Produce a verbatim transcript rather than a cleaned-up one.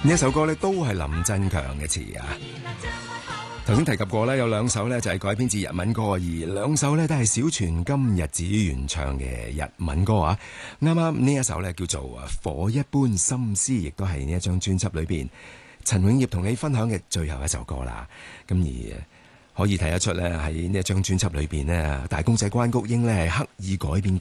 呢一首歌咧都係林振強嘅詞啊。頭先提及過咧，有兩首咧就係改編自日文歌，而兩首咧都係小泉今日子原唱嘅日文歌啊。啱啱呢一首咧叫做《火一般心思》，亦都係呢一張專輯裏邊陳永業同你分享嘅最後一首歌啦。咁而可以睇得出咧，喺呢一張專輯裏邊咧，大公仔關菊英咧係刻意改變